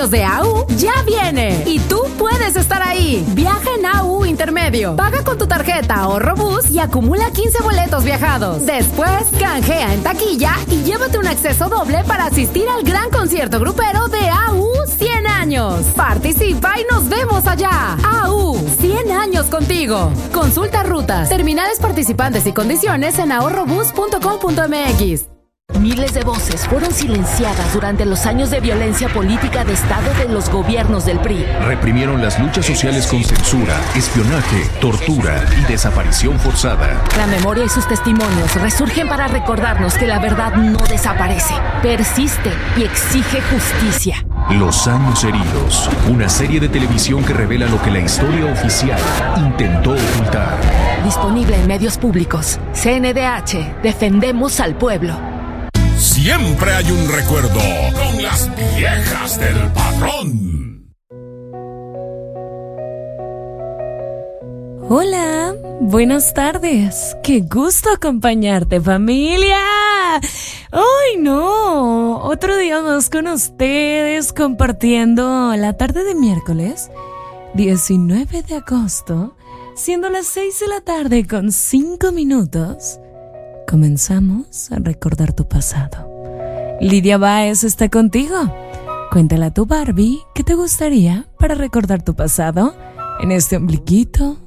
años de AU ya viene y tú puedes estar ahí. Viaja en AU Intermedio. Paga con tu tarjeta Ahorrobús y acumula 15 boletos viajados. Después, canjea en taquilla y llévate un acceso doble para asistir al gran concierto grupero de AU 100 años. Participa y nos vemos allá. AU 100 años contigo. Consulta rutas, terminales participantes y condiciones en ahorrobús.com.mx. Miles de voces fueron silenciadas durante los años de violencia política de Estado de los gobiernos del PRI. Reprimieron las luchas sociales con censura, espionaje, tortura y desaparición forzada. La memoria y sus testimonios resurgen para recordarnos que la verdad no desaparece, persiste y exige justicia. Los años heridos, una serie de televisión que revela lo que la historia oficial intentó ocultar. Disponible en medios públicos. CNDH, defendemos al pueblo. Siempre hay un recuerdo con las viejas del patrón. Hola, buenas tardes. Qué gusto acompañarte, familia. ¡Ay, no! Otro día más con ustedes compartiendo la tarde de miércoles 19 de agosto, siendo las 6 de la tarde con 5 minutos. Comenzamos a recordar tu pasado. Lidia Báez está contigo. Cuéntale a tu Barbie qué te gustaría para recordar tu pasado en este ombliguito